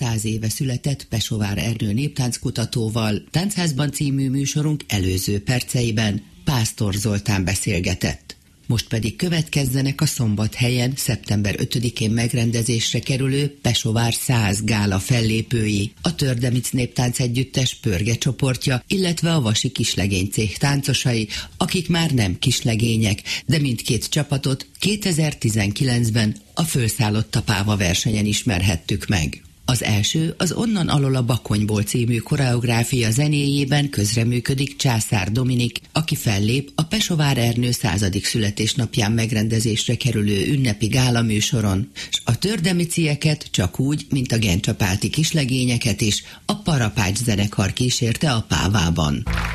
100 éve született Pesovár Ernő néptánckutatóval Táncházban című műsorunk előző perceiben Pásztor Zoltán beszélgetett. Most pedig következzenek a Szombathelyen szeptember 5-én megrendezésre kerülő Pesovár 100 gála fellépői, a Tördemic Néptánc Együttes Pörge csoportja, illetve a Vasi Kislegénycéh táncosai, akik már nem kislegények, de mindkét csapatot 2019-ben a Fölszállott Tapáva versenyen ismerhettük meg. Az első az Onnan alól a Bakonyból című koreográfia zenéjében közreműködik Császár Dominik, aki fellép a Pesovár Ernő 100. születésnapján megrendezésre kerülő ünnepi gála műsoron, s a tördemicieket csak úgy, mint a gencsapáti kislegényeket is a Parapács zenekar kísérte a Pávában.